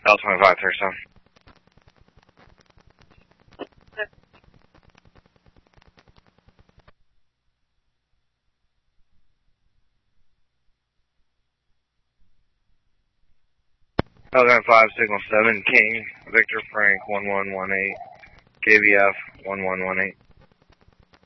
L25, Thurston. L5, Signal 7, King, Victor Frank 1118, KVF 1118.